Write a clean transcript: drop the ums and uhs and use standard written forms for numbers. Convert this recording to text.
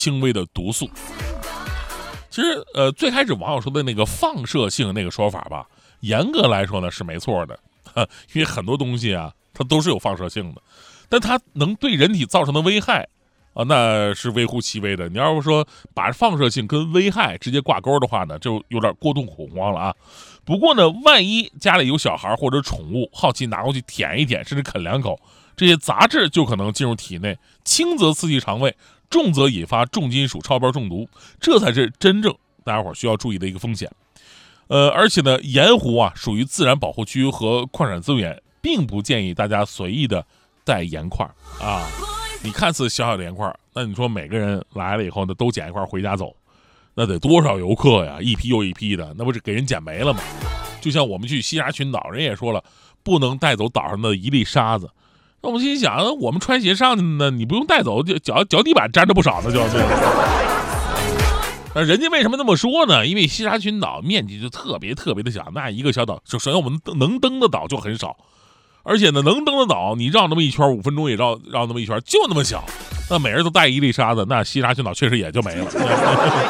轻微的毒素。其实最开始网友说的那个放射性那个说法吧，严格来说呢是没错的，因为很多东西啊它都是有放射性的，但它能对人体造成的危害啊，那是微乎其微的。你要是说把放射性跟危害直接挂钩的话呢，就有点过度恐慌了啊。不过呢，万一家里有小孩或者宠物，好奇拿过去舔一舔，甚至啃两口，这些杂质就可能进入体内，轻则刺激肠胃，重则引发重金属超标中毒，这才是真正大家伙需要注意的一个风险。而且呢，盐湖啊属于自然保护区和矿产资源，并不建议大家随意的带盐块啊。你看似小小的盐块，那你说每个人来了以后呢，都捡一块回家走，那得多少游客呀，一批又一批的，那不是给人捡没了吗？就像我们去西沙群岛，人也说了，不能带走岛上的一粒沙子。那我们心想，我们穿鞋上去呢，你不用带走，脚地板沾着不少呢，就对。那人家为什么这么说呢？因为西沙群岛面积就特别的小，那一个小岛，首先我们能登的岛就很少，而且呢，能登的岛你绕那么一圈，5分钟也绕那么一圈，就那么小。那每人都带一粒沙子，那西沙群岛确实也就没了。